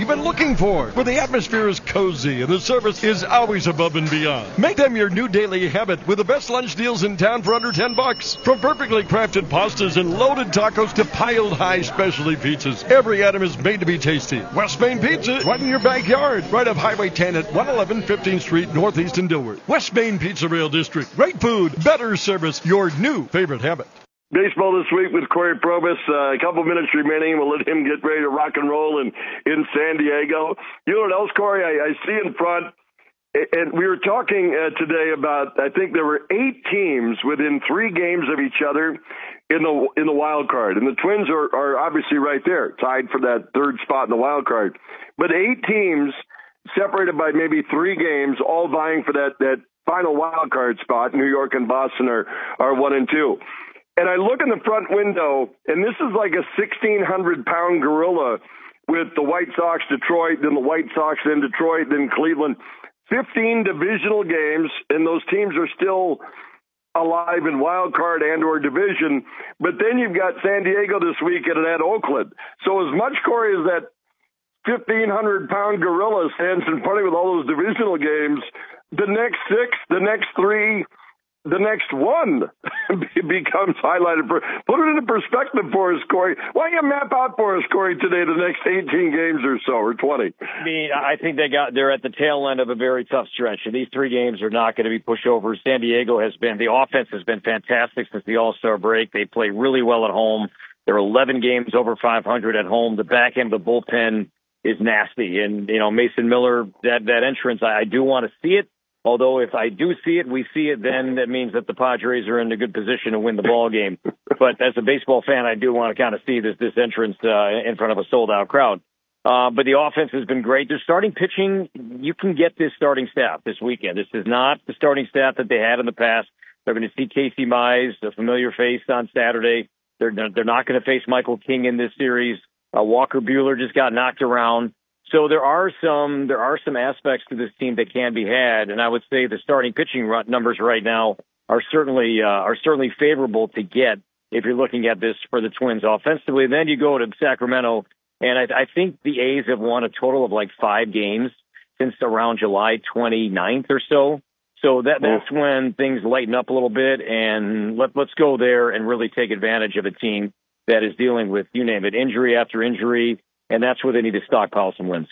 you've been looking for, where the atmosphere is cozy and the service is always above and beyond. Make them your new daily habit with the best lunch deals in town for under $10. From perfectly crafted pastas and loaded tacos to piled high specialty pizzas, every item is made to be tasty. West Main Pizza, right in your backyard, right off Highway 10 at 111 15th Street, Northeast in Dilworth. West Main Pizza Rail District. Great food, better service, your new favorite habit. Baseball this week with Corey Probus. A couple minutes remaining. We'll let him get ready to rock and roll in San Diego. You know what else, Corey? I see in front, and we were talking today about, I think there were 8 teams within 3 games of each other in the wild card. And the Twins are obviously right there, tied for that 3rd spot in the wild card. But 8 teams separated by maybe 3 games, all vying for that final wild card spot. New York and Boston are 1 and 2. And I look in the front window, and this is like a 1,600-pound gorilla with the White Sox, Detroit, then the White Sox, then Detroit, then Cleveland. 15 divisional games, and those teams are still alive in wild card and or division. But then you've got San Diego this weekend and at Oakland. So as much, Corey, as that 1,500-pound gorilla stands in front of you with all those divisional games, the next 6, the next 3, the next one becomes highlighted. Put it into perspective for us, Corey. Why don't you map out for us, Corey, today the next 18 games or so, or 20? I think they're at the tail end of a very tough stretch. And these 3 games are not going to be pushovers. San Diego the offense has been fantastic since the All-Star break. They play really well at home. They're 11 games over 500 at home. The back end of the bullpen is nasty. And, Mason Miller, that entrance, I do want to see it. Although if I do see it, we see it, then that means that the Padres are in a good position to win the ball game. But as a baseball fan, I do want to kind of see this entrance in front of a sold-out crowd. But the offense has been great. Their starting pitching, you can get this starting staff this weekend. This is not the starting staff that they had in the past. They're going to see Casey Mize, a familiar face, on Saturday. They're not going to face Michael King in this series. Walker Buehler just got knocked around. So there are some aspects to this team that can be had, and I would say the starting pitching numbers right now are certainly favorable to get if you're looking at this for the Twins offensively. Then you go to Sacramento, and I think the A's have won a total of like 5 games since around July 29th or so. So that's when things lighten up a little bit, and let's go there and really take advantage of a team that is dealing with, you name it, injury after injury. And that's where they need to stockpile some wins.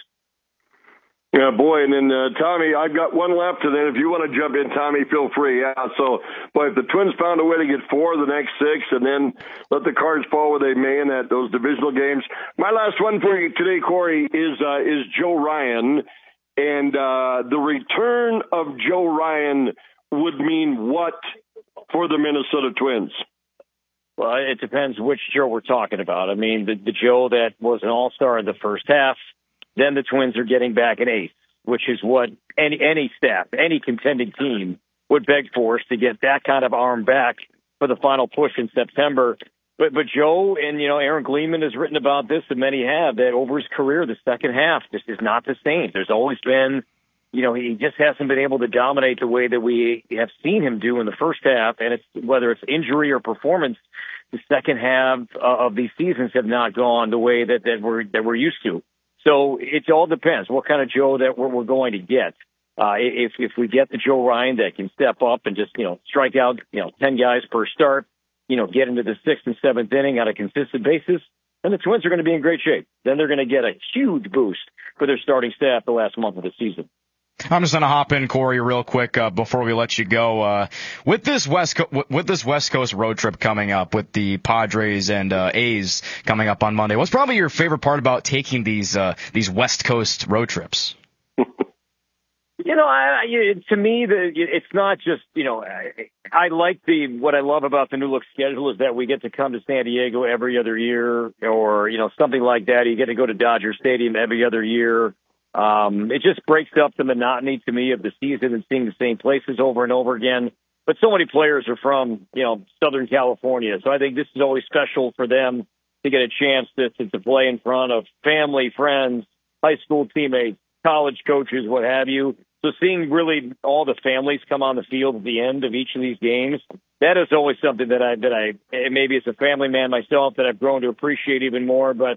Yeah, boy. And then, Tommy, I've got one left. And then if you want to jump in, Tommy, feel free. Yeah. So, boy, if the Twins found a way to get 4 of the next 6 and then let the cards fall where they may in those divisional games. My last one for you today, Corey, is Joe Ryan. And the return of Joe Ryan would mean what for the Minnesota Twins? Well, it depends which Joe we're talking about. I mean, the Joe that was an all-star in the first half, then the Twins are getting back an ace, which is what any staff, any contending team would beg for, is to get that kind of arm back for the final push in September. But Joe and, Aaron Gleeman has written about this, and many have, that over his career, the second half just is not the same. There's always been, he just hasn't been able to dominate the way that we have seen him do in the first half. And whether it's injury or performance, the second half of these seasons have not gone the way that we're used to. So it all depends what kind of Joe that we're going to get. If we get the Joe Ryan that can step up and just, strike out, 10 guys per start, get into the 6th and 7th inning on a consistent basis, then the Twins are going to be in great shape. Then they're going to get a huge boost for their starting staff the last month of the season. I'm just going to hop in, Corey, real quick before we let you go. With this West Coast road trip coming up, with the Padres and A's coming up on Monday, what's probably your favorite part about taking these West Coast road trips? To me, it's not just, I like what I love about the new look schedule is that we get to come to San Diego every other year, or, something like that. You get to go to Dodger Stadium every other year. It just breaks up the monotony to me of the season and seeing the same places over and over again. But so many players are from, Southern California. So I think this is always special for them to get a chance to play in front of family, friends, high school teammates, college coaches, what have you. So seeing really all the families come on the field at the end of each of these games, that is always something that I maybe as a family man myself that I've grown to appreciate even more. But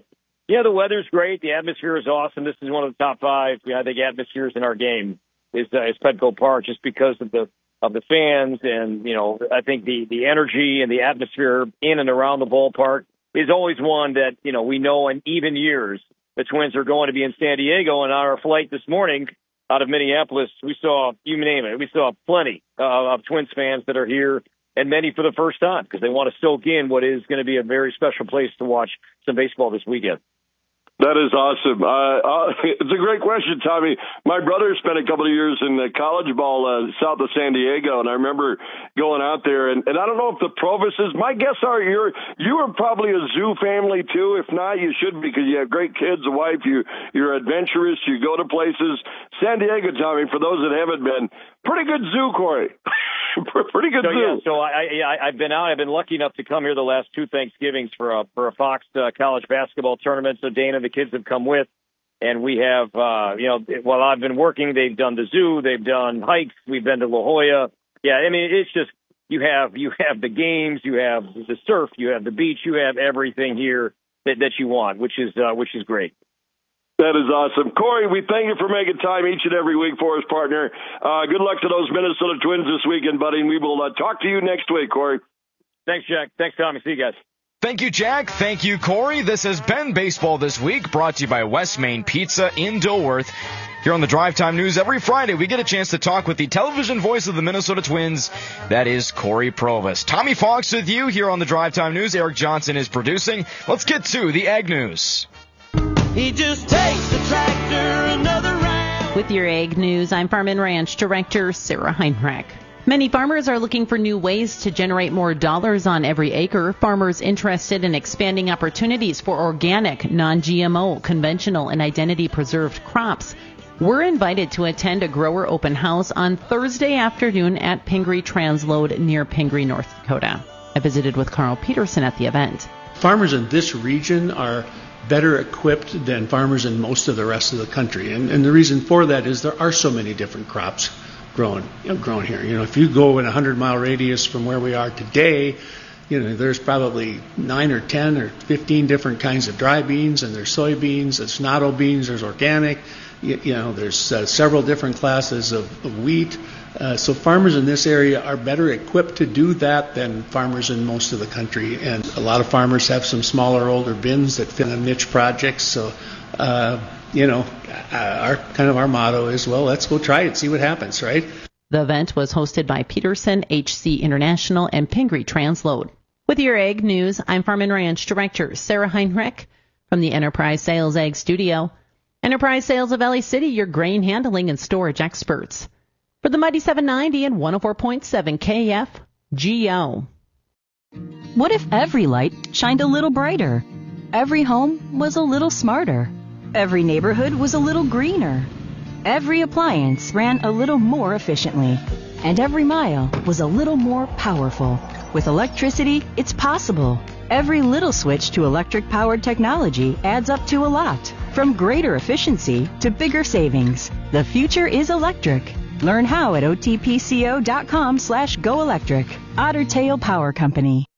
Yeah, the weather's great. The atmosphere is awesome. This is one of the top 5, I think, atmospheres in our game is Petco Park, just because of the fans, and I think the energy and the atmosphere in and around the ballpark is always one that we know in even years the Twins are going to be in San Diego. And on our flight this morning out of Minneapolis, we saw, you name it, we saw plenty of Twins fans that are here, and many for the first time because they want to soak in what is going to be a very special place to watch some baseball this weekend. That is awesome. It's a great question, Tommy. My brother spent a couple of years in college ball south of San Diego, and I remember going out there. And I don't know if the Provises, my guess are you are probably a zoo family too. If not, you should be because you have great kids, a wife. You're adventurous. You go to places. San Diego, Tommy, for those that haven't been, pretty good zoo, Corey. Pretty good zoo. Yeah, so I've been out. I've been lucky enough to come here the last 2 Thanksgivings for a Fox college basketball tournament. So Dana, the kids have come with, and we have, while I've been working, they've done the zoo, they've done hikes, we've been to La Jolla. Yeah, I mean, it's just you have the games, you have the surf, you have the beach, you have everything here that you want, which is great. That is awesome. Corey, we thank you for making time each and every week for us, partner. Good luck to those Minnesota Twins this weekend, buddy, and we will talk to you next week, Corey. Thanks, Jack. Thanks, Tommy. See you guys. Thank you, Jack. Thank you, Corey. This has been Baseball This Week, brought to you by West Main Pizza in Dilworth. Here on the Drive Time News, every Friday we get a chance to talk with the television voice of the Minnesota Twins. That is Corey Provus. Tommy Fox with you here on the Drive Time News. Eric Johnson is producing. Let's get to the Ag News. He just takes the tractor another round. With your Ag News, I'm Farm and Ranch Director Sarah Heinrich. Many farmers are looking for new ways to generate more dollars on every acre. Farmers interested in expanding opportunities for organic, non-GMO, conventional, and identity-preserved crops were invited to attend a grower open house on Thursday afternoon at Pingree Transload near Pingree, North Dakota. I visited with Carl Peterson at the event. Farmers in this region are better equipped than farmers in most of the rest of the country. And the reason for that is there are so many different crops grown here. If you go in a 100-mile radius from where we are today, there's probably 9 or 10 or 15 different kinds of dry beans, and there's soybeans, there's natto beans, there's organic, there's several different classes of wheat. So farmers in this area are better equipped to do that than farmers in most of the country. And a lot of farmers have some smaller, older bins that fit on niche projects. So, our motto is, well, let's go try it, see what happens, right? The event was hosted by Peterson, HC International, and Pingree Transload. With your Ag News, I'm Farm and Ranch Director Sarah Heinrich from the Enterprise Sales Ag Studio. Enterprise Sales of Valley City, your grain handling and storage experts. For the Mighty 790 and 104.7 KFGO. What if every light shined a little brighter? Every home was a little smarter. Every neighborhood was a little greener. Every appliance ran a little more efficiently. And every mile was a little more powerful. With electricity, it's possible. Every little switch to electric-powered technology adds up to a lot. From greater efficiency to bigger savings. The future is electric. Learn how at otpco.com/goelectric. Otter Tail Power Company.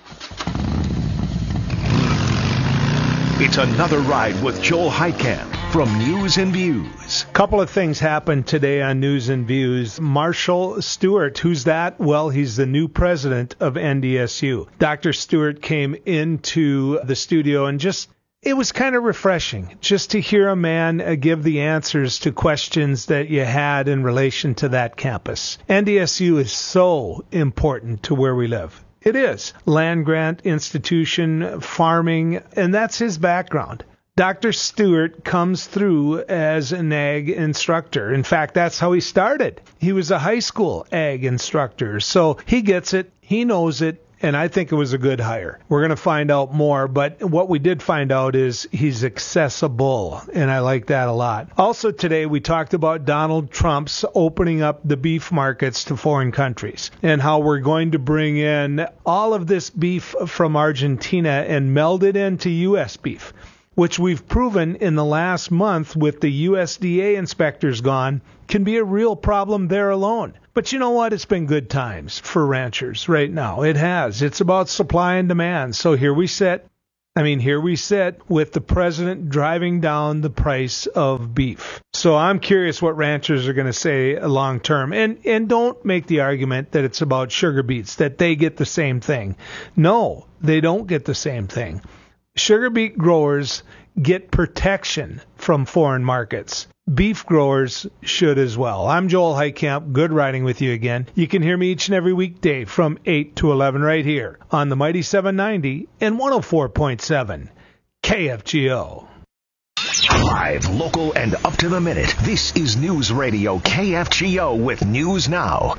It's another ride with Joel Heitkamp from News and Views. Couple of things happened today on News and Views. Marshall Stewart, who's that? Well, he's the new president of NDSU. Dr. Stewart came into the studio and it was kind of refreshing just to hear a man give the answers to questions that you had in relation to that campus. NDSU is so important to where we live. It is. Land grant institution, farming, and that's his background. Dr. Stewart comes through as an ag instructor. In fact, that's how he started. He was a high school ag instructor. So he gets it, he knows it, and I think it was a good hire. We're going to find out more, but what we did find out is he's accessible, and I like that a lot. Also today, we talked about Donald Trump's opening up the beef markets to foreign countries and how we're going to bring in all of this beef from Argentina and meld it into U.S. beef, which we've proven in the last month with the USDA inspectors gone, can be a real problem there alone. But you know what? It's been good times for ranchers right now. It has. It's about supply and demand. So here we sit, I mean, here we sit with the president driving down the price of beef. So I'm curious what ranchers are going to say long term. And don't make the argument that it's about sugar beets, that they get the same thing. No, they don't get the same thing. Sugar beet growers get protection from foreign markets. Beef growers should as well. I'm Joel Heitkamp. Good riding with you again. You can hear me each and every weekday from 8 to 11 right here on the Mighty 790 and 104.7 KFGO. Live, local, and up to the minute. This is News Radio KFGO with News Now.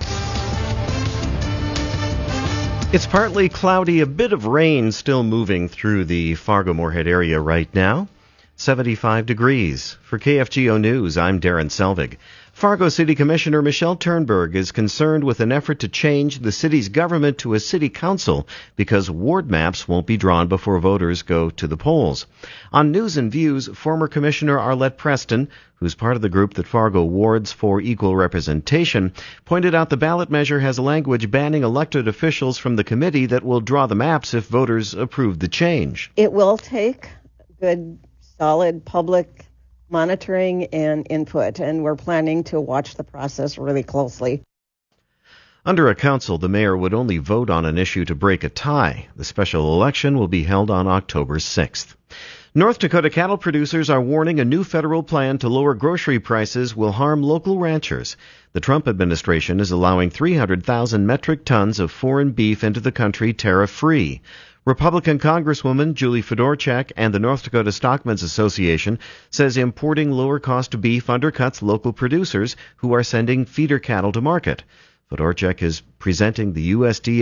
It's partly cloudy, a bit of rain still moving through the Fargo-Moorhead area right now. 75 degrees. For KFGO News, I'm Darren Selvig. Fargo City Commissioner Michelle Turnberg is concerned with an effort to change the city's government to a city council because ward maps won't be drawn before voters go to the polls. On News and Views, former Commissioner Arlette Preston, who's part of the group that Fargo wards for equal representation, pointed out the ballot measure has language banning elected officials from the committee that will draw the maps if voters approve the change. It will take good, solid public monitoring and input, and we're planning to watch the process really closely. Under a council, the mayor would only vote on an issue to break a tie. The special election will be held on October 6th. North Dakota cattle producers are warning a new federal plan to lower grocery prices will harm local ranchers. The Trump administration is allowing 300,000 metric tons of foreign beef into the country tariff-free. Republican Congresswoman Julie Fedorchak and the North Dakota Stockmen's Association says importing lower-cost beef undercuts local producers who are sending feeder cattle to market. Fedorchak is pressing the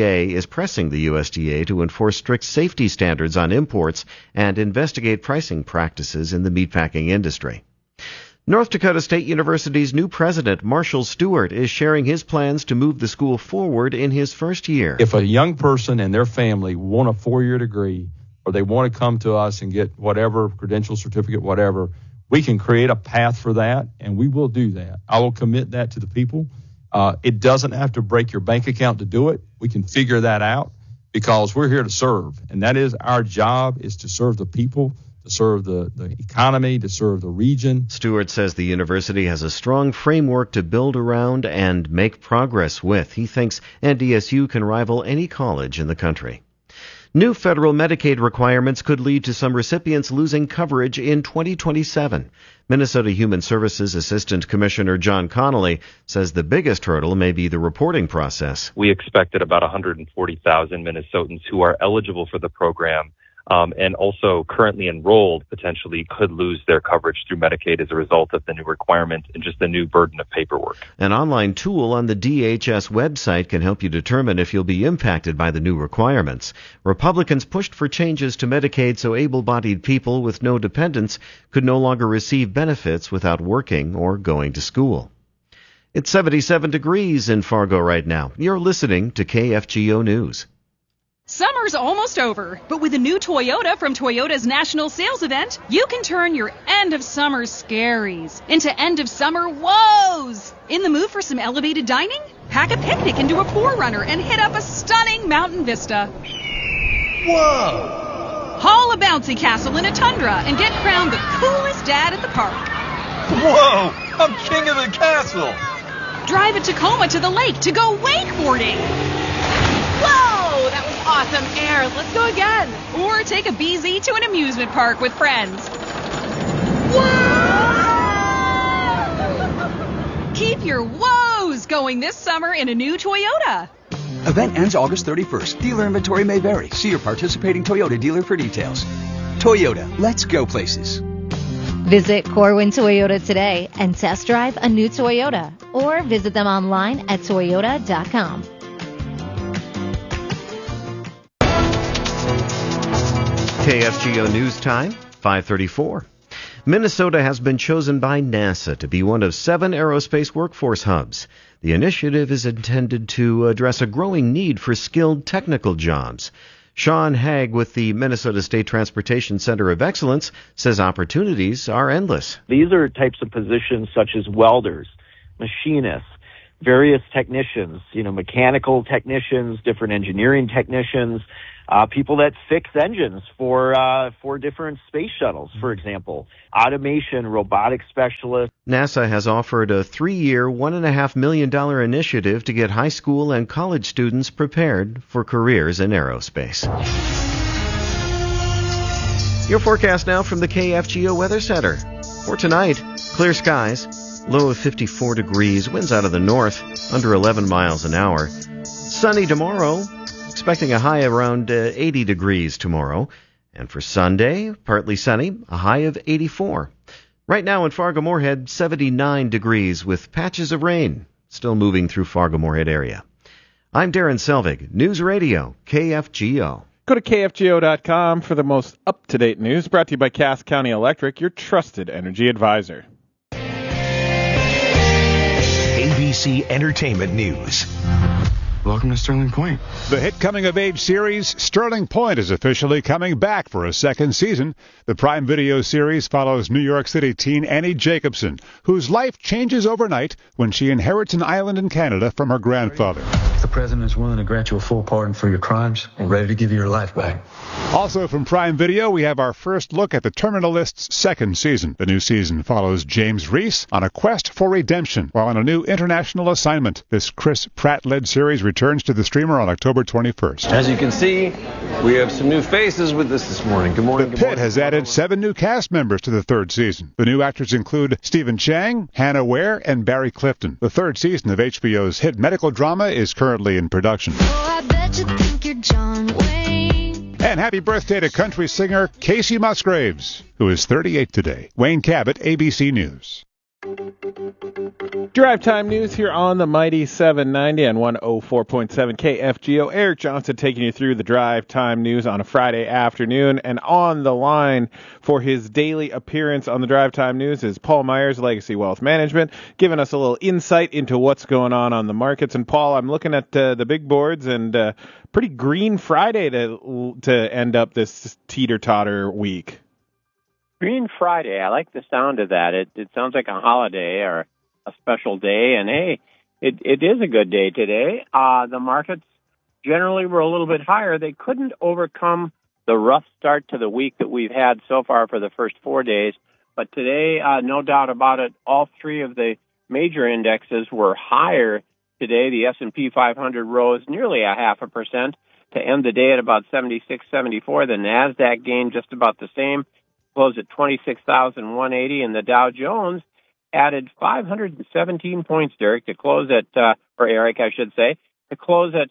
USDA to enforce strict safety standards on imports and investigate pricing practices in the meatpacking industry. North Dakota State University's new president, Marshall Stewart, is sharing his plans to move the school forward in his first year. If a young person and their family want a 4-year degree, or they want to come to us and get whatever, credential, certificate, whatever, we can create a path for that, and we will do that. I will commit that to the people. It doesn't have to break your bank account to do it. We can figure that out because we're here to serve, and that is our job, is to serve the people, to serve the economy, to serve the region. Stewart says the university has a strong framework to build around and make progress with. He thinks NDSU can rival any college in the country. New federal Medicaid requirements could lead to some recipients losing coverage in 2027. Minnesota Human Services Assistant Commissioner John Connolly says the biggest hurdle may be the reporting process. We expected about 140,000 Minnesotans who are eligible for the program and also currently enrolled potentially could lose their coverage through Medicaid as a result of the new requirement and just the new burden of paperwork. An online tool on the DHS website can help you determine if you'll be impacted by the new requirements. Republicans pushed for changes to Medicaid so able-bodied people with no dependents could no longer receive benefits without working or going to school. It's 77 degrees in Fargo right now. You're listening to KFGO News. Summer's almost over, but with a new Toyota from Toyota's National Sales Event, you can turn your end-of-summer scaries into end-of-summer woes. In the mood for some elevated dining? Pack a picnic into a 4Runner and hit up a stunning mountain vista. Whoa! Haul a bouncy castle in a Tundra and get crowned the coolest dad at the park. Whoa! I'm king of the castle! Drive a Tacoma to the lake to go wakeboarding. Whoa! That was awesome air. Let's go again. Or take a BZ to an amusement park with friends. Whoa! Keep your woes going this summer in a new Toyota. Event ends August 31st. Dealer inventory may vary. See your participating Toyota dealer for details. Toyota, let's go places. Visit Corwin Toyota today and test drive a new Toyota, or visit them online at toyota.com. KFGO News Time, 5:34. Minnesota has been chosen by NASA to be one of 7 aerospace workforce hubs. The initiative is intended to address a growing need for skilled technical jobs. Sean Haig with the Minnesota State Transportation Center of Excellence says opportunities are endless. These are types of positions such as welders, machinists, various technicians, mechanical technicians, different engineering technicians, people that fix engines for different space shuttles, for example, automation, robotic specialists. NASA has offered a 3-year, $1.5 million initiative to get high school and college students prepared for careers in aerospace. Your forecast now from the KFGO Weather Center. For tonight, clear skies, low of 54 degrees, winds out of the north, under 11 miles an hour. Sunny tomorrow, expecting a high around 80 degrees tomorrow. And for Sunday, partly sunny, a high of 84. Right now in Fargo-Moorhead, 79 degrees with patches of rain still moving through Fargo-Moorhead area. I'm Darren Selvig, News Radio, KFGO. Go to KFGO.com for the most up-to-date news, brought to you by Cass County Electric, your trusted energy advisor. ABC Entertainment News. Welcome to Sterling Point. The hit coming-of-age series Sterling Point is officially coming back for a second season. The Prime Video series follows New York City teen Annie Jacobson, whose life changes overnight when she inherits an island in Canada from her grandfather. The president is willing to grant you a full pardon for your crimes and ready to give you your life back. Also from Prime Video, we have our first look at The Terminalist's second season. The new season follows James Reese on a quest for redemption while on a new international assignment. This Chris Pratt-led series returns to the streamer on October 21st. As you can see, we have some new faces with us this morning. Good morning. The Pit has added 7 new cast members to the third season. The new actors include Stephen Chang, Hannah Ware, and Barry Clifton. The third season of HBO's hit medical drama is currently in production. Oh, I bet you think you're John Wayne. And happy birthday to country singer Casey Musgraves, who is 38 today. Wayne Cabot, ABC News. Drive time news here on the Mighty 790 and 104.7 KFGO. Eric Johnson taking you through the drive time news on a Friday afternoon. And on the line for his daily appearance on the drive time news is Paul Myers, Legacy Wealth Management, giving us a little insight into what's going on the markets. And Paul, I'm looking at the big boards and pretty green Friday to end up this teeter-totter week. Green Friday, I like the sound of that. It sounds like a holiday or a special day, and hey, it is a good day today. The markets generally were a little bit higher. They couldn't overcome the rough start to the week that we've had so far for the first 4 days, but today, no doubt about it, all three of the major indexes were higher today. The S&P 500 rose nearly 0.5% to end the day at about 76.74. The NASDAQ gained just about the same, closed at 26,180, and the Dow Jones added 517 points, Derek, to close at, or Eric, I should say, to close at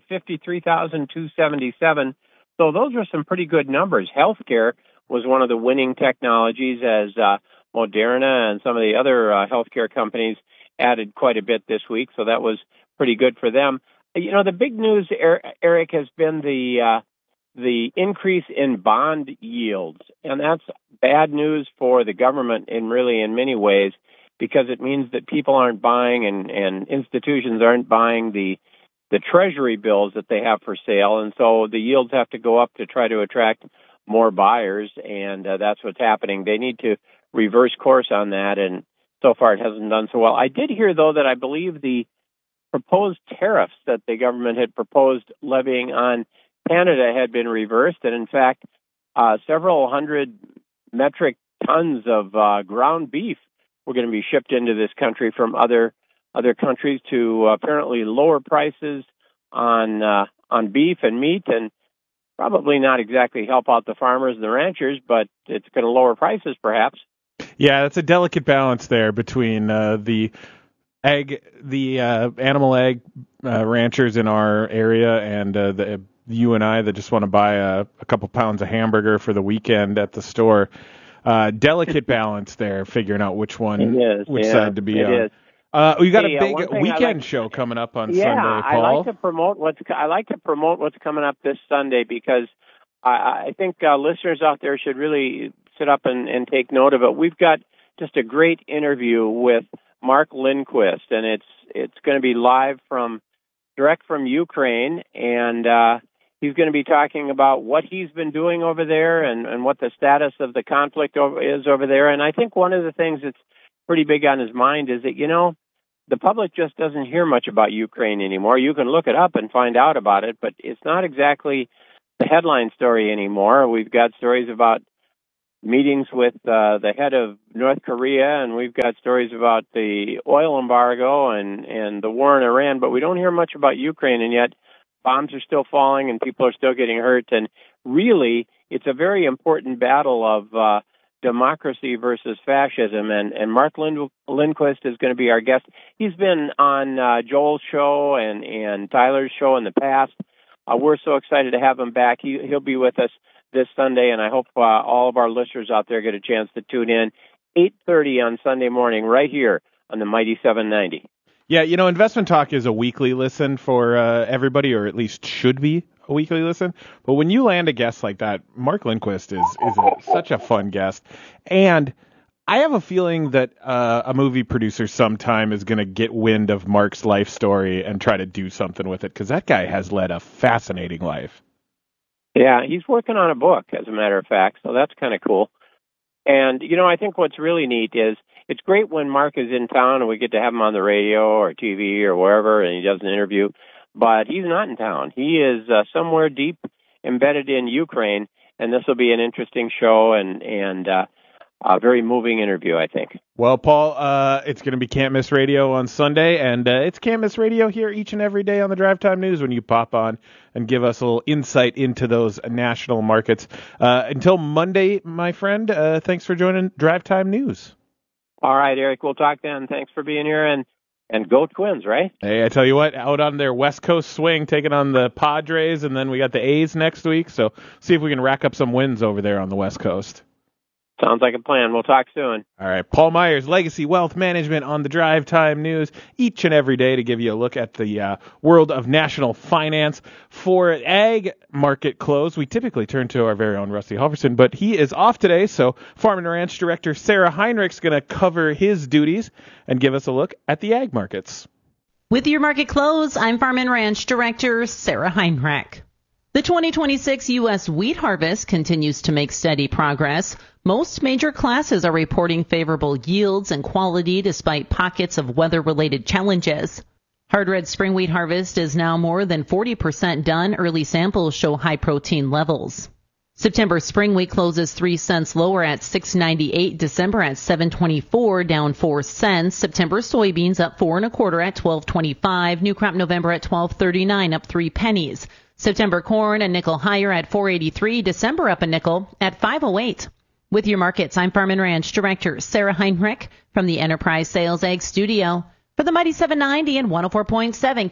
53,277. So those are some pretty good numbers. Healthcare was one of the winning technologies as Moderna and some of the other healthcare companies added quite a bit this week, so that was pretty good for them. You know, the big news, Eric, has been the increase in bond yields, and that's bad news for the government in many ways, because it means that people aren't buying and institutions aren't buying the treasury bills that they have for sale, and so the yields have to go up to try to attract more buyers, and that's what's happening. They need to reverse course on that, and so far it hasn't done so well. I did hear, though, that I believe the proposed tariffs that the government had proposed levying on Canada had been reversed, and in fact, several hundred metric tons of ground beef were going to be shipped into this country from other countries to apparently lower prices on beef and meat, and probably not exactly help out the farmers and the ranchers, but it's going to lower prices perhaps. Yeah, that's a delicate balance there between the animal egg ranchers in our area and you and I that just want to buy a couple pounds of hamburger for the weekend at the store. Delicate balance there, figuring out which side to be on. You got a big weekend show coming up on Sunday, Paul. I like to promote what's coming up this Sunday, because I think listeners out there should really sit up and take note of it. We've got just a great interview with Mark Lindquist, and it's going to be live direct from Ukraine, and he's going to be talking about what he's been doing over there and what the status of the conflict is over there. And I think one of the things that's pretty big on his mind is that, the public just doesn't hear much about Ukraine anymore. You can look it up and find out about it, but it's not exactly the headline story anymore. We've got stories about meetings with the head of North Korea, and we've got stories about the oil embargo and the war in Iran, but we don't hear much about Ukraine, and yet bombs are still falling and people are still getting hurt. And really, it's a very important battle of democracy versus fascism. And Mark Lindquist is going to be our guest. He's been on Joel's show and Tyler's show in the past. We're so excited to have him back. He'll be with us this Sunday, and I hope all of our listeners out there get a chance to tune in 8:30 on Sunday morning right here on the Mighty 790. Yeah, Investment Talk is a weekly listen for everybody, or at least should be a weekly listen. But when you land a guest like that, Mark Lindquist is such a fun guest. And I have a feeling that a movie producer sometime is going to get wind of Mark's life story and try to do something with it, because that guy has led a fascinating life. Yeah, he's working on a book, as a matter of fact, so that's kind of cool. And, I think what's really neat is it's great when Mark is in town and we get to have him on the radio or TV or wherever and he does an interview, but he's not in town. He is somewhere deep embedded in Ukraine, and this will be an interesting show and a very moving interview, I think. Well, Paul, it's going to be Can't Miss Radio on Sunday, and it's Can't Miss Radio here each and every day on the Drive Time News when you pop on and give us a little insight into those national markets. Until Monday, my friend, thanks for joining Drive Time News. All right, Eric, we'll talk then. Thanks for being here, and go Twins, right? Hey, I tell you what, out on their West Coast swing, taking on the Padres, and then we got the A's next week, so see if we can rack up some wins over there on the West Coast. Sounds like a plan. We'll talk soon. All right. Paul Myers, Legacy Wealth Management on the Drive Time News each and every day to give you a look at the world of national finance. For ag market close, we typically turn to our very own Rusty Halverson, but he is off today, so Farm and Ranch Director Sarah Heinrich's going to cover his duties and give us a look at the ag markets. With your market close, I'm Farm and Ranch Director Sarah Heinrich. The 2026 U.S. wheat harvest continues to make steady progress. Most major classes are reporting favorable yields and quality despite pockets of weather-related challenges. Hard red spring wheat harvest is now more than 40% done. Early samples show high protein levels. September spring wheat closes 3 cents lower at $6.98. December at $7.24, down 4 cents. September soybeans up 4 1/4 at $12.25. New crop November at $12.39, up 3 pennies. September corn a nickel higher at $4.83. December up a nickel at $5.08. With your markets, I'm Farm and Ranch Director Sarah Heinrich from the Enterprise Sales Ag Studio for the Mighty 790 and 104.7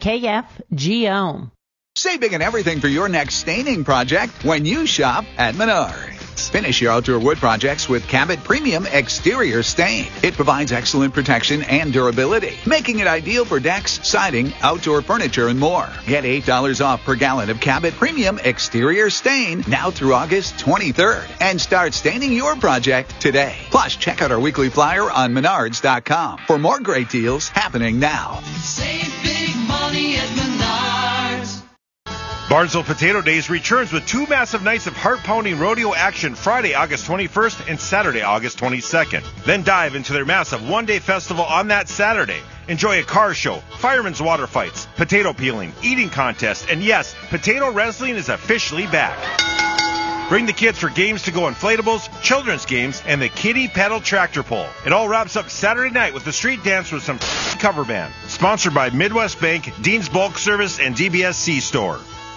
KFGO. Save big on everything for your next staining project when you shop at Menards. Finish your outdoor wood projects with Cabot Premium Exterior Stain. It provides excellent protection and durability, making it ideal for decks, siding, outdoor furniture, and more. Get $8 off per gallon of Cabot Premium Exterior Stain now through August 23rd and start staining your project today. Plus, check out our weekly flyer on Menards.com for more great deals happening now. Save big money at Menards. Barnesville Potato Days returns with 2 massive nights of heart-pounding rodeo action Friday, August 21st and Saturday, August 22nd. Then dive into their massive one-day festival on that Saturday. Enjoy a car show, firemen's water fights, potato peeling, eating contest, and yes, potato wrestling is officially back. Bring the kids for games to go inflatables, children's games, and the kiddie pedal tractor pull. It all wraps up Saturday night with the street dance with some cover band. Sponsored by Midwest Bank, Dean's Bulk Service, and DBSC Store.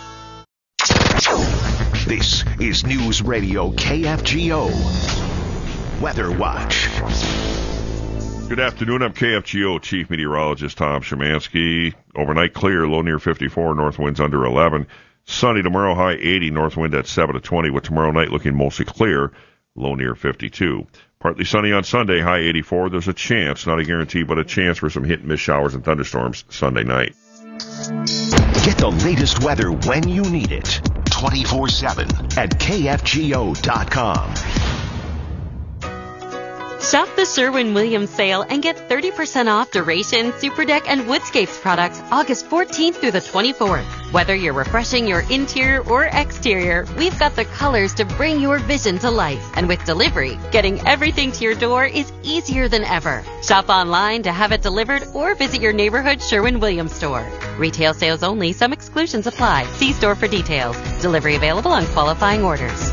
This is News Radio KFGO Weather Watch. Good afternoon. I'm KFGO Chief Meteorologist Tom Szymanski. Overnight clear, low near 54, north winds under 11. Sunny tomorrow, high 80, north wind at 7 to 20, with tomorrow night looking mostly clear, low near 52. Partly sunny on Sunday, high 84. There's a chance, not a guarantee, but a chance for some hit and miss showers and thunderstorms Sunday night. Get the latest weather when you need it. 24/7 at KFGO.com. Shop the Sherwin-Williams sale and get 30% off Duration, Superdeck, and Woodscapes products August 14th through the 24th. Whether you're refreshing your interior or exterior, we've got the colors to bring your vision to life. And with delivery, getting everything to your door is easier than ever. Shop online to have it delivered or visit your neighborhood Sherwin-Williams store. Retail sales only. Some exclusions apply. See store for details. Delivery available on qualifying orders.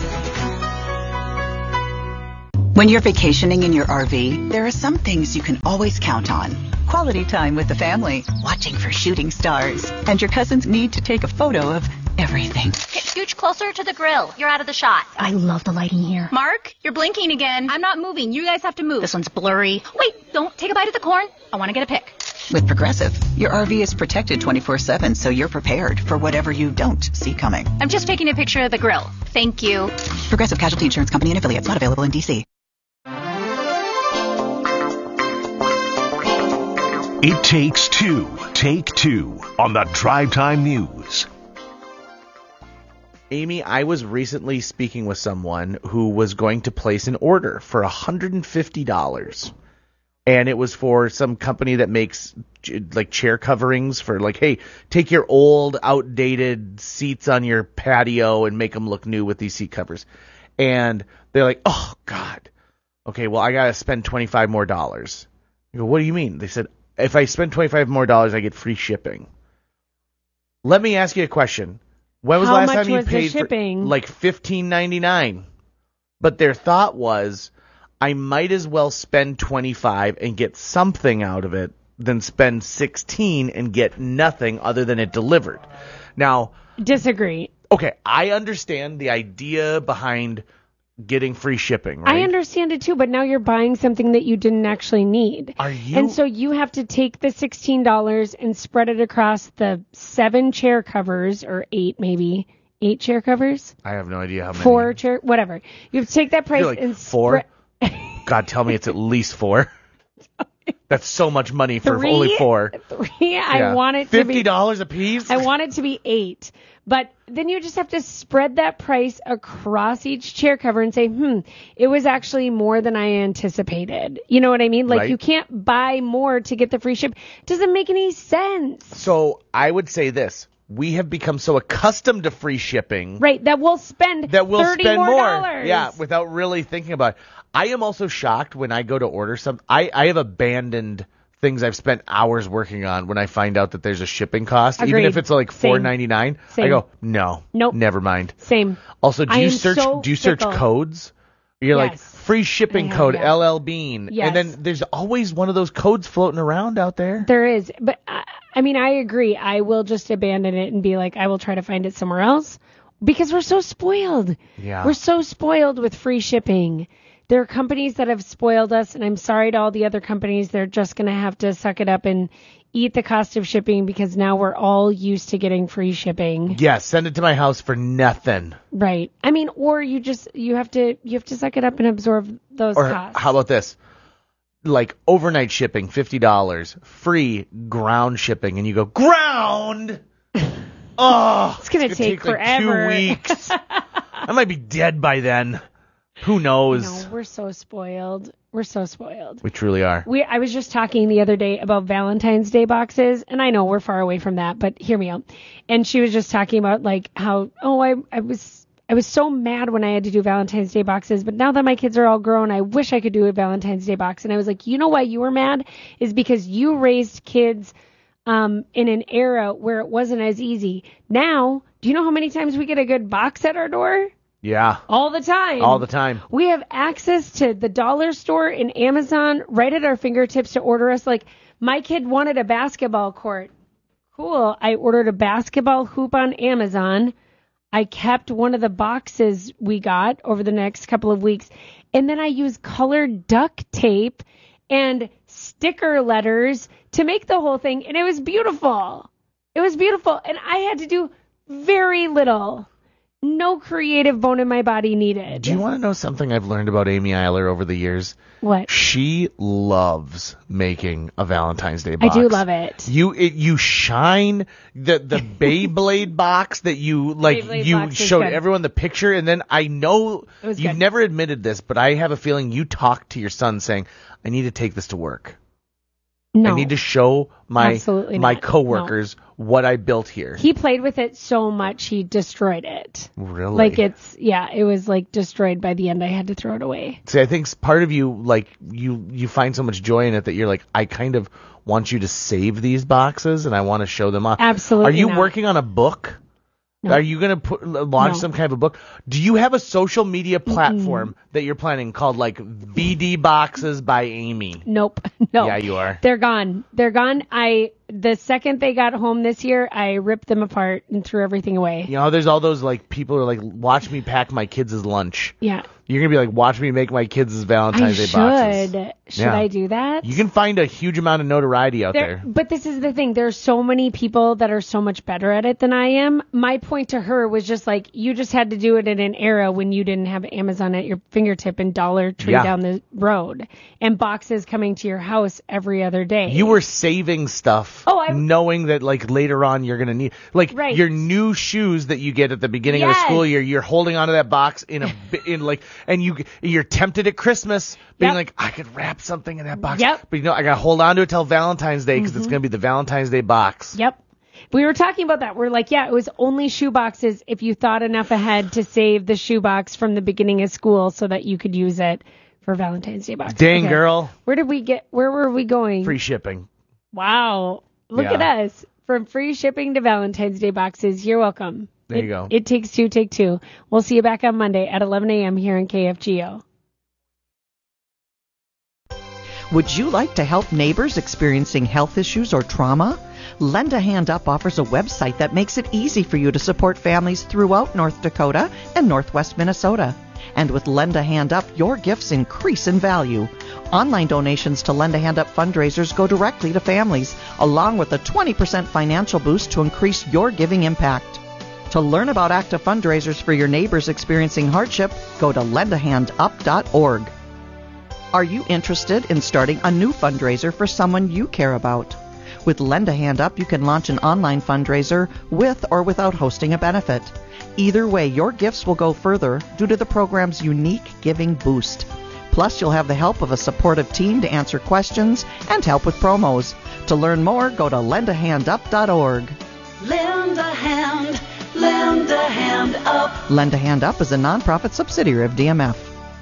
When you're vacationing in your RV, there are some things you can always count on. Quality time with the family, watching for shooting stars, and your cousin's need to take a photo of everything. Okay, scooch closer to the grill. You're out of the shot. I love the lighting here. Mark, you're blinking again. I'm not moving. You guys have to move. This one's blurry. Wait, don't take a bite of the corn. I want to get a pic. With Progressive, your RV is protected 24/7, so you're prepared for whatever you don't see coming. I'm just taking a picture of the grill. Thank you. Progressive Casualty Insurance Company and affiliates, not available in D.C. It takes two. Take two on the Drive Time News. Amy, I was recently speaking with someone who was going to place an order for $150. And it was for some company that makes like chair coverings for like, hey, take your old outdated seats on your patio and make them look new with these seat covers. And they're like, oh, God. Okay, well, I got to spend $25 more. I go, what do you mean? They said, if I spend $25 more, I get free shipping. Let me ask you a question. When was the last time you paid for like $15.99? But their thought was, I might as well spend $25 and get something out of it than spend $16 and get nothing other than it delivered. Now, disagree. Okay, I understand the idea behind getting free shipping, right? I understand it too, but now you're buying something that you didn't actually need. Are you? And so you have to take the $16 and spread it across the 7 chair covers, or 8 maybe. 8 chair covers? I have no idea how many. 4 chair, whatever. You have to take that price like and 4? God, tell me it's at least 4. That's so much money for only 4. 3. Yeah. I want it to be $50 a piece. I want it to be 8. But then you just have to spread that price across each chair cover and say, it was actually more than I anticipated. You know what I mean? Like, you can't buy more to get the free ship. It doesn't make any sense. So I would say this. We have become so accustomed to free shipping. Right, that we'll spend $30 more. Yeah, without really thinking about it. I am also shocked when I go to order something. I have abandoned things I've spent hours working on when I find out that there's a shipping cost. Agreed. Even if it's like $4.99, I go, nope, never mind. Same. Also, do you search codes? You're like, free shipping code, LL Bean. Yes. And then there's always one of those codes floating around out there. There is. But, I mean, I agree. I will just abandon it and be like, I will try to find it somewhere else. Because we're so spoiled. Yeah. We're so spoiled with free shipping. There are companies that have spoiled us, and I'm sorry to all the other companies. They're just going to have to suck it up and eat the cost of shipping because now we're all used to getting free shipping. Yeah, send it to my house for nothing. Right. I mean, or you have to suck it up and absorb those costs. How about this? Like overnight shipping, $50, free ground shipping, and you go, ground? Oh, it's going to take forever. Like 2 weeks. I might be dead by then. Who knows? We're so spoiled. We're so spoiled. We truly are. I was just talking the other day about Valentine's Day boxes, and I know we're far away from that, but hear me out. And she was just talking about like how, I was so mad when I had to do Valentine's Day boxes, but now that my kids are all grown, I wish I could do a Valentine's Day box. And I was like, you know why you were mad? Is because you raised kids in an era where it wasn't as easy. Now, do you know how many times we get a good box at our door? Yeah. All the time. All the time. We have access to the dollar store and Amazon right at our fingertips to order us. Like, my kid wanted a basketball court. Cool. I ordered a basketball hoop on Amazon. I kept one of the boxes we got over the next couple of weeks. And then I used colored duct tape and sticker letters to make the whole thing. And it was beautiful. It was beautiful. And I had to do very little. No creative bone in my body needed. Do you want to know something I've learned about Amy Eiler over the years? What? She loves making a Valentine's Day box. I do love it. You shine the Beyblade box that you like. Beyblade You box is showed good. everyone the picture, and then I know was you've good. never admitted this, but I have a feeling you talked to your son saying, "I need to take this to work. No. I need to show my Absolutely my not. coworkers what I built here." He played with it so much he destroyed it. Really? Like it was like destroyed by the end. I had to throw it away. See, I think part of you, like, you find so much joy in it that you're like, I kind of want you to save these boxes and I want to show them off. Absolutely Are you not. working on a book? No. Are you going to launch No. some kind of a book? Do you have a social media platform that you're planning called, like, VD Boxes by Amy? Nope. No. Yeah, you are. They're gone. They're gone. The second they got home this year, I ripped them apart and threw everything away. You know, there's all those, like, people who are like, watch me pack my kids' lunch. Yeah. You're going to be like, watch me make my kids' Valentine's Day boxes. Should Yeah. I do that? You can find a huge amount of notoriety out there. But this is the thing. There's so many people that are so much better at it than I am. My point to her was just like, you just had to do it in an era when you didn't have Amazon at your fingertip and Dollar Tree Yeah. down the road and boxes coming to your house every other day. You were saving stuff, knowing that like later on you're gonna need, like Right. your new shoes that you get at the beginning of the Yes. school year. You're holding onto that box in like, and you're tempted at Christmas, being like, I could wrap something in that box. Yep. But I gotta hold on to it till Valentine's Day because it's gonna be the Valentine's Day box. Yep. We were talking about that. We're like, yeah, it was only shoe boxes if you thought enough ahead to save the shoe box from the beginning of school so that you could use it for Valentine's Day box. Dang, girl. Where were we going? Free shipping. Wow. Look Yeah. at us. From free shipping to Valentine's Day boxes. You're welcome. There you go. It takes two, take two. We'll see you back on Monday at 11 a.m. here in KFGO. Would you like to help neighbors experiencing health issues or trauma? Lend a Hand Up offers a website that makes it easy for you to support families throughout North Dakota and Northwest Minnesota. And with Lend a Hand Up, your gifts increase in value. Online donations to Lend a Hand Up fundraisers go directly to families, along with a 20% financial boost to increase your giving impact. To learn about active fundraisers for your neighbors experiencing hardship, go to lendahandup.org. Are you interested in starting a new fundraiser for someone you care about? With Lend a Hand Up, you can launch an online fundraiser with or without hosting a benefit. Either way, your gifts will go further due to the program's unique giving boost. Plus, you'll have the help of a supportive team to answer questions and help with promos. To learn more, go to lendahandup.org. Lend a hand up. Lend a Hand Up is a nonprofit subsidiary of DMF.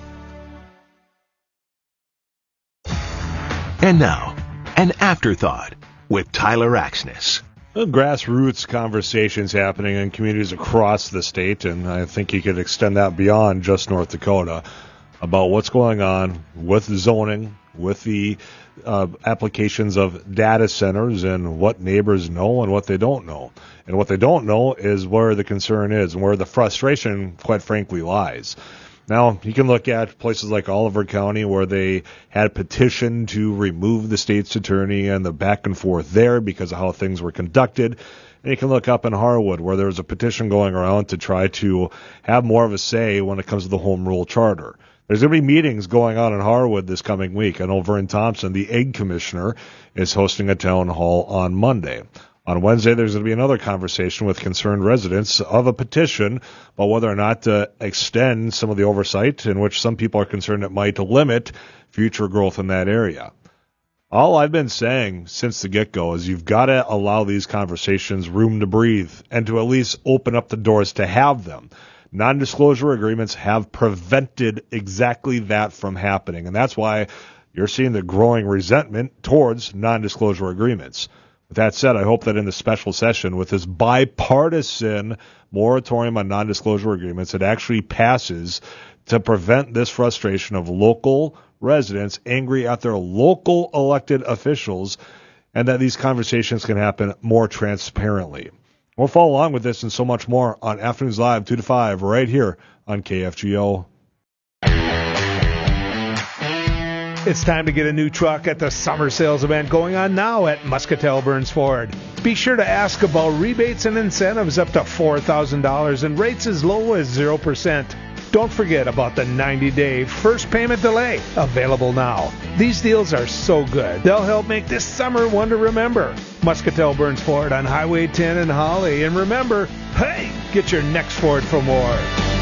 And now, an afterthought with Tyler Axness. Grassroots conversations happening in communities across the state, and I think you could extend that beyond just North Dakota, about what's going on with zoning, with the applications of data centers, and what neighbors know and what they don't know. And what they don't know is where the concern is and where the frustration, quite frankly, lies. Now, you can look at places like Oliver County where they had a petition to remove the state's attorney and the back and forth there because of how things were conducted. And you can look up in Harwood where there's a petition going around to try to have more of a say when it comes to the home rule charter. There's going to be meetings going on in Harwood this coming week. I know Vern Thompson, the Egg Commissioner, is hosting a town hall on Monday. On Wednesday, there's going to be another conversation with concerned residents of a petition about whether or not to extend some of the oversight, in which some people are concerned it might limit future growth in that area. All I've been saying since the get-go is you've got to allow these conversations room to breathe and to at least open up the doors to have them. Non-disclosure agreements have prevented exactly that from happening, and that's why you're seeing the growing resentment towards non-disclosure agreements. With that said, I hope that in the special session with this bipartisan moratorium on non-disclosure agreements, it actually passes to prevent this frustration of local residents angry at their local elected officials, and that these conversations can happen more transparently. We'll follow along with this and so much more on Afternoons Live 2 to 5 right here on KFGO. It's time to get a new truck at the summer sales event going on now at Muscatel Burns Ford. Be sure to ask about rebates and incentives up to $4,000 and rates as low as 0%. Don't forget about the 90-day first payment delay, available now. These deals are so good, they'll help make this summer one to remember. Muscatel Burns Ford on Highway 10 in Holly. And remember, hey, get your next Ford for more.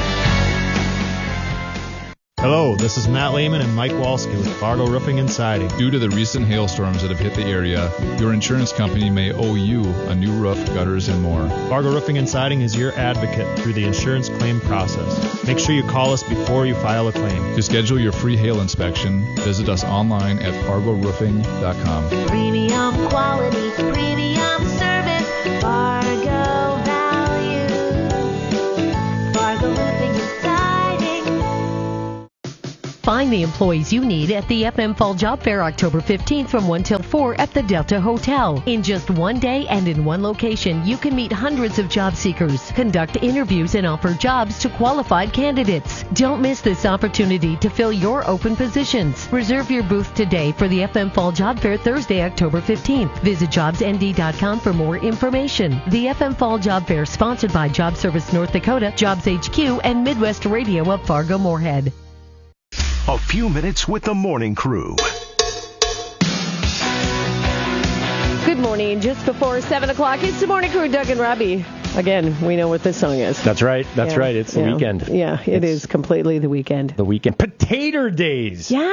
Hello, this is Matt Lehman and Mike Walski with Fargo Roofing and Siding. Due to the recent hailstorms that have hit the area, your insurance company may owe you a new roof, gutters, and more. Fargo Roofing and Siding is your advocate through the insurance claim process. Make sure you call us before you file a claim. To schedule your free hail inspection, visit us online at fargoroofing.com. Premium quality, premium service, Fargo value. Fargo Roofing and Siding. Find the employees you need at the FM Fall Job Fair October 15th from 1 till 4 at the Delta Hotel. In just one day and in one location, you can meet hundreds of job seekers, conduct interviews, and offer jobs to qualified candidates. Don't miss this opportunity to fill your open positions. Reserve your booth today for the FM Fall Job Fair Thursday, October 15th. Visit jobsnd.com for more information. The FM Fall Job Fair, sponsored by Job Service North Dakota, Jobs HQ, and Midwest Radio of Fargo-Moorhead. A few minutes with the morning crew. Good morning. Just before 7 o'clock, it's the morning crew, Doug and Robbie. Again, we know what this song is. That's right. That's right. It's the weekend. Yeah, it is completely the weekend. The weekend. Potato Days. Yeah,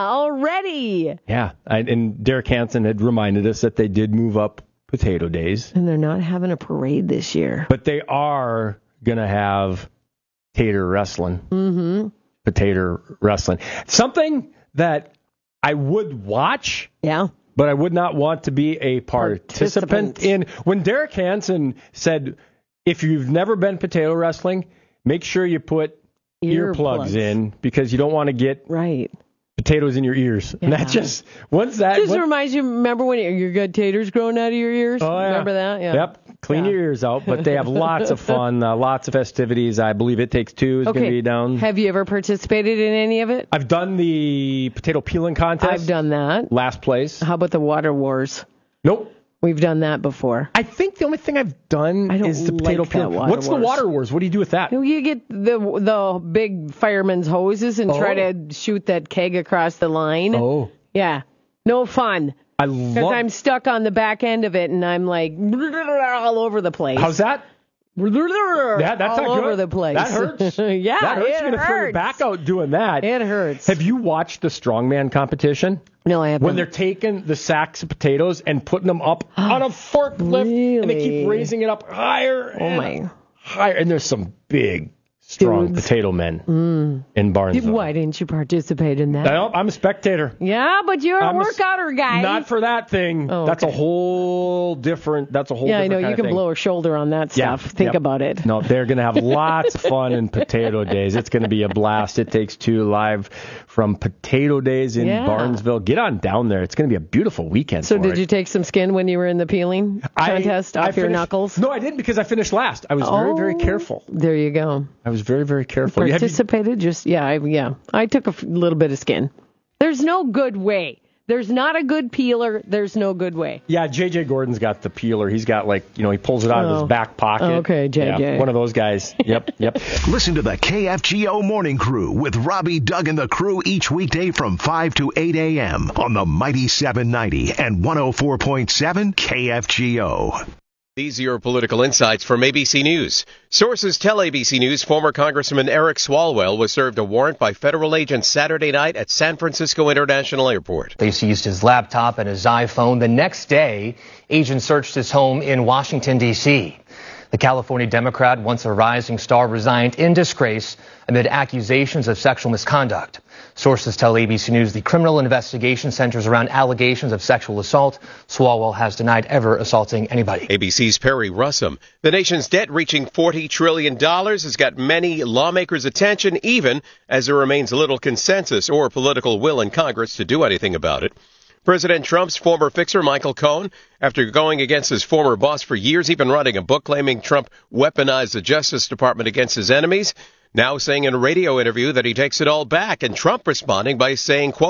already. Yeah. And Derek Hansen had reminded us that they did move up Potato Days. And they're not having a parade this year. But they are going to have tater wrestling. Mm-hmm. Potato wrestling. Something that I would watch. Yeah. But I would not want to be a participant in. When Derek Hansen said, if you've never been potato wrestling, make sure you put earplugs in because you don't want to get potatoes in your ears. Yeah. And that just, reminds you, remember when your good taters growing out of your ears? Oh, yeah. Remember that? Yeah. Yep. Clean your ears out, but they have lots of fun, lots of festivities. I believe It Takes Two is going to be down. Have you ever participated in any of it? I've done the potato peeling contest. I've done that. Last place. How about the Water Wars? Nope. We've done that before. I think the only thing I've done is the potato peeling. What's the Water Wars? What do you do with that? You get the big fireman's hoses and try to shoot that keg across the line. Oh. Yeah. No fun. Because I'm stuck on the back end of it, and I'm like all over the place. How's that? Yeah, that's all not over good. the place. That hurts. Yeah, that hurts. You're going to throw your back out doing that. It hurts. Have you watched the strongman competition? No, I haven't. When they're taking the sacks of potatoes and putting them up on a forklift, and they keep raising it up higher and higher, and there's some big, strong potato men in Barnesville. Why didn't you participate in that? I'm a spectator. Yeah, but you're a workouter guy. Not for that thing. Oh, that's a whole different. That's a whole. Yeah, different I know. kind You can of thing. blow a shoulder on that stuff. Think about it. No, they're going to have lots of fun in Potato Days. It's going to be a blast. It Takes Two live from Potato Days in Barnesville. Get on down there. It's going to be a beautiful weekend. So did you take some skin when you were in the peeling contest off your knuckles? No, I didn't because I finished last. I was very, very careful. There you go. I was very, very careful. Participated? I took a little bit of skin. There's no good way. There's not a good peeler. There's no good way. Yeah, J.J. Gordon's got the peeler. He's got he pulls it out of his back pocket. Okay, J.J. Yeah, one of those guys. Yep. Listen to the KFGO Morning Crew with Robbie, Doug, and the crew each weekday from 5 to 8 a.m. on the Mighty 790 and 104.7 KFGO. These are your political insights from ABC News. Sources tell ABC News former Congressman Eric Swalwell was served a warrant by federal agents Saturday night at San Francisco International Airport. They seized his laptop and his iPhone. The next day, agents searched his home in Washington, D.C. The California Democrat, once a rising star, resigned in disgrace amid accusations of sexual misconduct. Sources tell ABC News the criminal investigation centers around allegations of sexual assault. Swalwell has denied ever assaulting anybody. ABC's Perry Russum. The nation's debt reaching $40 trillion has got many lawmakers' attention, even as there remains little consensus or political will in Congress to do anything about it. President Trump's former fixer, Michael Cohen, after going against his former boss for years, even writing a book claiming Trump weaponized the Justice Department against his enemies, now saying in a radio interview that he takes it all back, and Trump responding by saying, quote,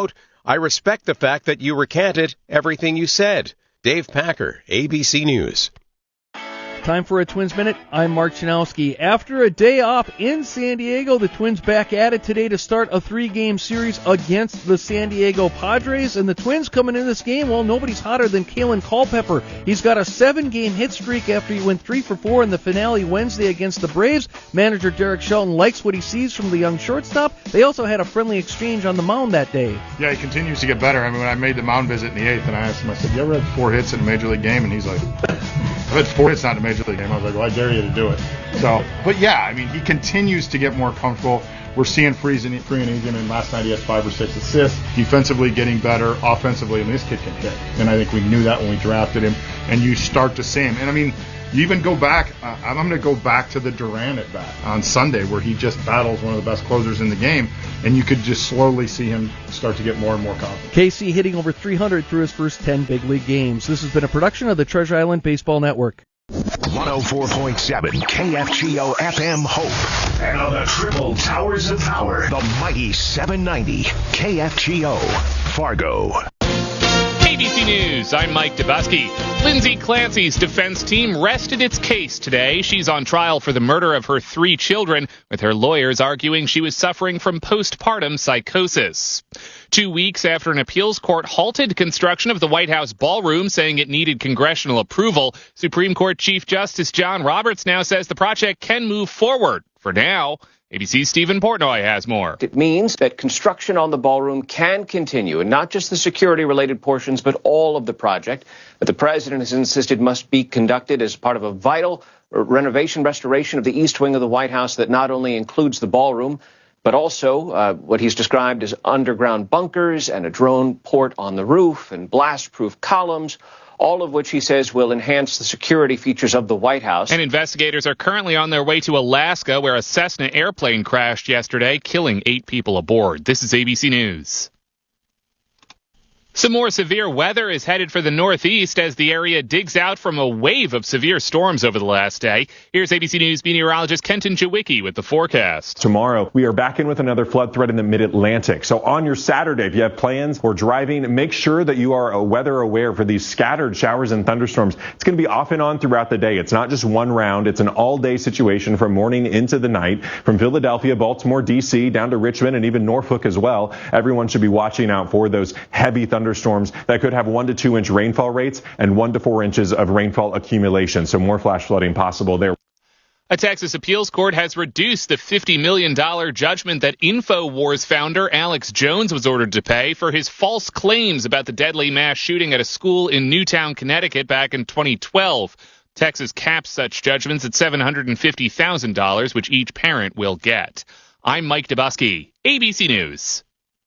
I respect the fact that you recanted everything you said. Dave Packer, ABC News. Time for a Twins Minute. I'm Mark Chanowski. After a day off in San Diego, the Twins back at it today to start a 3-game series against the San Diego Padres. And the Twins coming in this game, well, nobody's hotter than Kalen Culpepper. He's got a 7-game hit streak after he went 3 for 4 in the finale Wednesday against the Braves. Manager Derek Shelton likes what he sees from the young shortstop. They also had a friendly exchange on the mound that day. Yeah, he continues to get better. I mean, when I made the mound visit in the 8th, and I asked him, I said, you ever had 4 hits in a Major League game? And he's like, I've had 4 hits, not in a Major League game. I was like, well, I dare you to do it. So, but yeah, I mean, he continues to get more comfortable. We're seeing free and easy, and last night he had 5 or 6 assists. Defensively getting better. Offensively, I mean, this kid can hit. And I think we knew that when we drafted him. And you start to see him. And I mean, you even go back, I'm going to go back to the Duran at bat on Sunday where he just battles one of the best closers in the game, and you could just slowly see him start to get more and more confident. KC hitting over 300 through his first 10 big league games. This has been a production of the Treasure Island Baseball Network. 104.7 KFGO FM Hope. And on the triple towers of power, the mighty 790 KFGO Fargo. ABC News, I'm Mike Dubusky. Lindsay Clancy's defense team rested its case today. She's on trial for the murder of her 3 children, with her lawyers arguing she was suffering from postpartum psychosis. 2 weeks after an appeals court halted construction of the White House ballroom, saying it needed congressional approval, Supreme Court Chief Justice John Roberts now says the project can move forward. For now, ABC's Stephen Portnoy has more. It means that construction on the ballroom can continue, and not just the security-related portions, but all of the project. But the president has insisted must be conducted as part of a vital restoration of the east wing of the White House that not only includes the ballroom, but also what he's described as underground bunkers and a drone port on the roof and blast-proof columns, all of which he says will enhance the security features of the White House. And investigators are currently on their way to Alaska, where a Cessna airplane crashed yesterday, killing 8 people aboard. This is ABC News. Some more severe weather is headed for the Northeast as the area digs out from a wave of severe storms over the last day. Here's ABC News meteorologist Kenton Jawicki with the forecast. Tomorrow, we are back in with another flood threat in the mid-Atlantic. So on your Saturday, if you have plans or driving, make sure that you are weather aware for these scattered showers and thunderstorms. It's going to be off and on throughout the day. It's not just one round. It's an all-day situation from morning into the night. From Philadelphia, Baltimore, D.C., down to Richmond, and even Norfolk as well. Everyone should be watching out for those heavy thunderstorms that could have 1 to 2 inch rainfall rates and 1 to 4 inches of rainfall accumulation. So more flash flooding possible there. A Texas appeals court has reduced the $50 million judgment that InfoWars founder Alex Jones was ordered to pay for his false claims about the deadly mass shooting at a school in Newtown, Connecticut back in 2012. Texas caps such judgments at $750,000, which each parent will get. I'm Mike Dubusky, ABC News.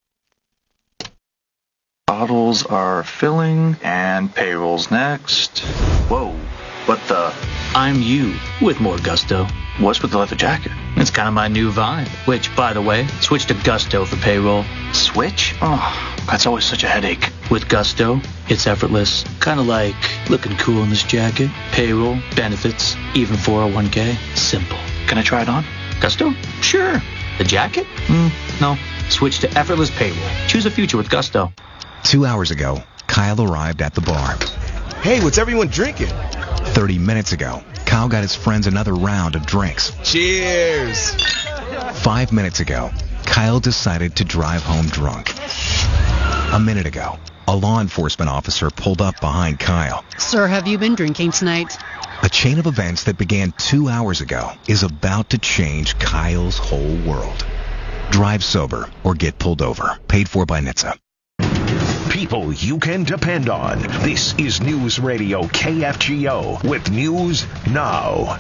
Bottles are filling, and payroll's next. Whoa, what the? I'm you, with more gusto. What's with the leather jacket? It's kind of my new vibe. Which, by the way, switch to Gusto for payroll. Switch? Oh, that's always such a headache. With Gusto, it's effortless. Kind of like looking cool in this jacket. Payroll, benefits, even 401k. Simple. Can I try it on? Gusto? Sure. The jacket? No. Switch to effortless payroll. Choose a future with Gusto. 2 hours ago, Kyle arrived at the bar. Hey, what's everyone drinking? 30 minutes ago, Kyle got his friends another round of drinks. Cheers! 5 minutes ago, Kyle decided to drive home drunk. A minute ago, a law enforcement officer pulled up behind Kyle. Sir, have you been drinking tonight? A chain of events that began 2 hours ago is about to change Kyle's whole world. Drive sober or get pulled over. Paid for by NHTSA. People you can depend on. This is News Radio KFGO with News Now.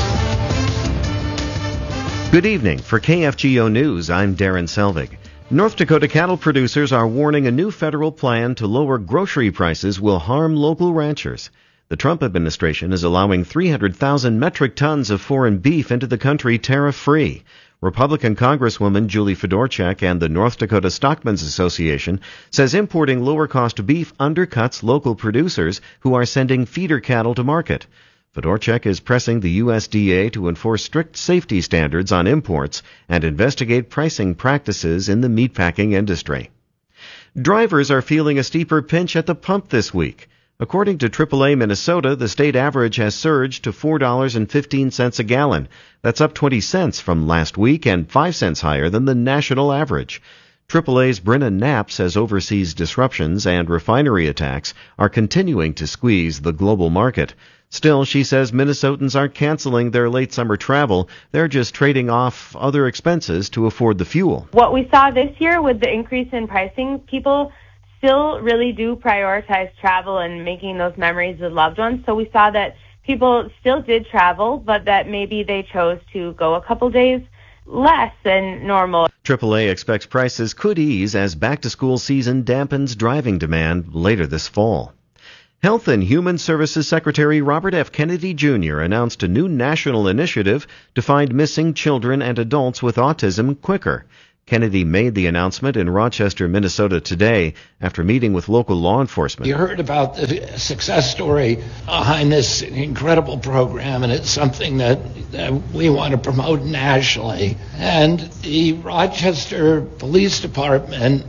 Good evening. For KFGO News, I'm Darren Selvig. North Dakota cattle producers are warning a new federal plan to lower grocery prices will harm local ranchers. The Trump administration is allowing 300,000 metric tons of foreign beef into the country tariff-free. Republican Congresswoman Julie Fedorchak and the North Dakota Stockmen's Association says importing lower-cost beef undercuts local producers who are sending feeder cattle to market. Fedorchak is pressing the USDA to enforce strict safety standards on imports and investigate pricing practices in the meatpacking industry. Drivers are feeling a steeper pinch at the pump this week. According to AAA Minnesota, the state average has surged to $4.15 a gallon. That's up 20 cents from last week and 5 cents higher than the national average. AAA's Brenna Knapp says overseas disruptions and refinery attacks are continuing to squeeze the global market. Still, she says Minnesotans aren't canceling their late summer travel. They're just trading off other expenses to afford the fuel. What we saw this year with the increase in pricing, people still really do prioritize travel and making those memories with loved ones. So we saw that people still did travel, but that maybe they chose to go a couple days less than normal. AAA expects prices could ease as back-to-school season dampens driving demand later this fall. Health and Human Services Secretary Robert F. Kennedy Jr. announced a new national initiative to find missing children and adults with autism quicker. Kennedy made the announcement in Rochester, Minnesota today after meeting with local law enforcement. You heard about the success story behind this incredible program, and it's something that we want to promote nationally. And the Rochester Police Department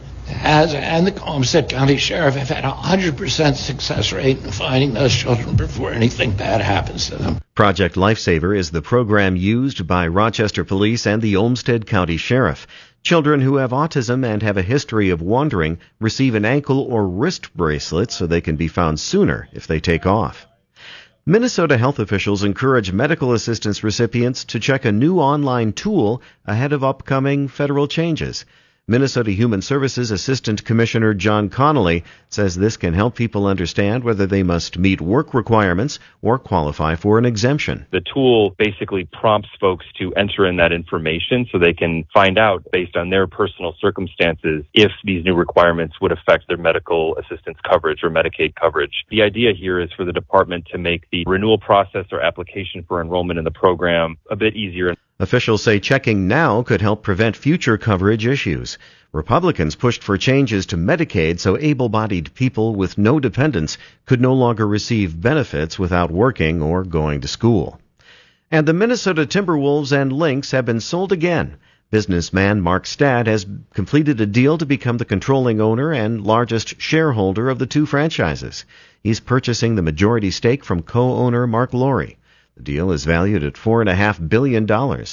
and the Homestead County Sheriff have had a 100% success rate in finding those children before anything bad happens to them. Project Lifesaver is the program used by Rochester Police and the Olmsted County Sheriff. Children who have autism and have a history of wandering receive an ankle or wrist bracelet so they can be found sooner if they take off. Minnesota health officials encourage medical assistance recipients to check a new online tool ahead of upcoming federal changes. Minnesota Human Services Assistant Commissioner John Connolly says this can help people understand whether they must meet work requirements or qualify for an exemption. The tool basically prompts folks to enter in that information so they can find out, based on their personal circumstances, if these new requirements would affect their medical assistance coverage or Medicaid coverage. The idea here is for the department to make the renewal process or application for enrollment in the program a bit easier. Officials say checking now could help prevent future coverage issues. Republicans pushed for changes to Medicaid so able-bodied people with no dependents could no longer receive benefits without working or going to school. And the Minnesota Timberwolves and Lynx have been sold again. Businessman Mark Stad has completed a deal to become the controlling owner and largest shareholder of the two franchises. He's purchasing the majority stake from co-owner Mark Lowry. The deal is valued at $4.5 billion.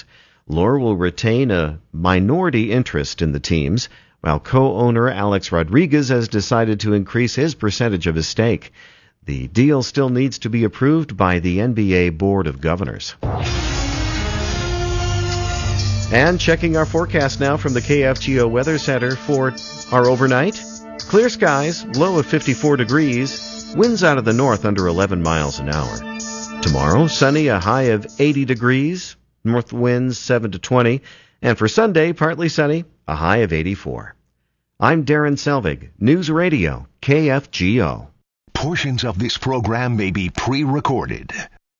Lohr will retain a minority interest in the teams, while co-owner Alex Rodriguez has decided to increase his percentage of his stake. The deal still needs to be approved by the NBA Board of Governors. And checking our forecast now from the KFGO Weather Center for our overnight. Clear skies, low of 54 degrees, winds out of the north under 11 miles an hour. Tomorrow, sunny, a high of 80 degrees, north winds 7 to 20, and for Sunday, partly sunny, a high of 84. I'm Darren Selvig, News Radio, KFGO. Portions of this program may be pre-recorded.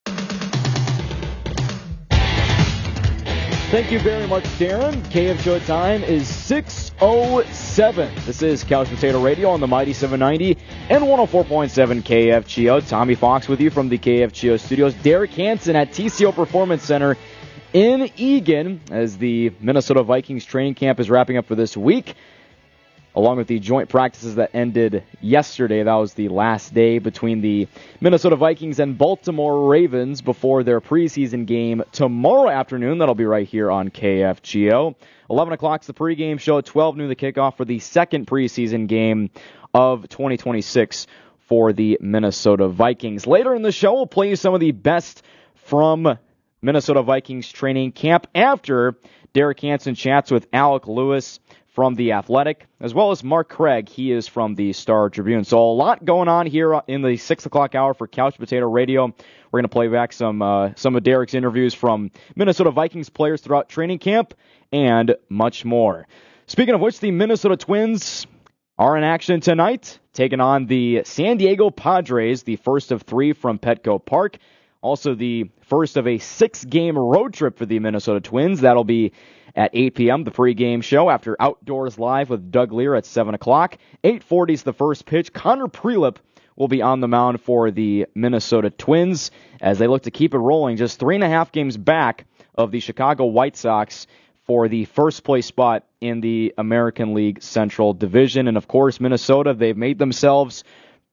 Thank you very much, Darren. KFGO time is 6:07. This is Couch Potato Radio on the Mighty 790 and 104.7 KFGO. Tommy Fox with you from the KFGO studios. Derek Hansen at TCO Performance Center in Eagan as the Minnesota Vikings training camp is wrapping up for this week, along with the joint practices that ended yesterday. That was the last day between the Minnesota Vikings and Baltimore Ravens before their preseason game tomorrow afternoon. That'll be right here on KFGO. 11 o'clock is the pregame show. 12 noon the kickoff for the second preseason game of 2026 for the Minnesota Vikings. Later in the show, we'll play you some of the best from Minnesota Vikings training camp after Derek Hansen chats with Alec Lewis from The Athletic, as well as Mark Craig. He is from the Star Tribune. So a lot going on here in the 6 o'clock hour for Couch Potato Radio. We're going to play back some of Derek's interviews from Minnesota Vikings players throughout training camp and much more. Speaking of which, the Minnesota Twins are in action tonight, taking on the San Diego Padres, the first of 3 from Petco Park. Also the first of a 6-game road trip for the Minnesota Twins. That'll be at 8 p.m., the pregame show after Outdoors Live with Doug Lear at 7 o'clock. 8:40 is the first pitch. Connor Prelip will be on the mound for the Minnesota Twins as they look to keep it rolling, just 3.5 games back of the Chicago White Sox for the first place spot in the American League Central Division. And of course, Minnesota, they've put themselves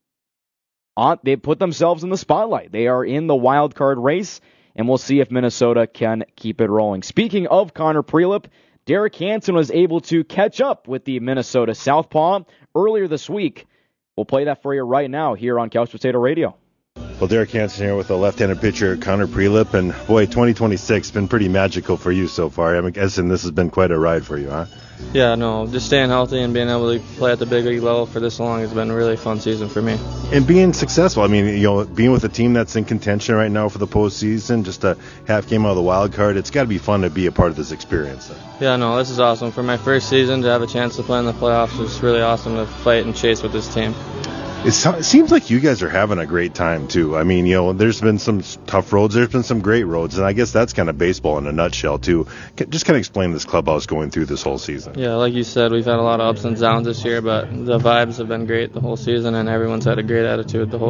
in the spotlight. They are in the wild card race, and we'll see if Minnesota can keep it rolling. Speaking of Connor Prelip, Derek Hansen was able to catch up with the Minnesota Southpaw earlier this week. We'll play that for you right now here on Couch Potato Radio. Well, Derek Hansen here with the left-handed pitcher, Connor Prelip, and boy, 2026 has been pretty magical for you so far. I'm guessing this has been quite a ride for you, huh? Yeah, no, just staying healthy and being able to play at the big league level for this long has been a really fun season for me. And being successful, I mean, being with a team that's in contention right now for the postseason, just a half game out of the wild card, it's got to be fun to be a part of this experience. Yeah, no, this is awesome. For my first season, to have a chance to play in the playoffs is really awesome to fight and chase with this team. It seems like you guys are having a great time, too. I mean, there's been some tough roads. There's been some great roads. And I guess that's kind of baseball in a nutshell, too. Just kind of explain this clubhouse going through this whole season. Yeah, like you said, we've had a lot of ups and downs this year, but the vibes have been great the whole season, and everyone's had a great attitude the whole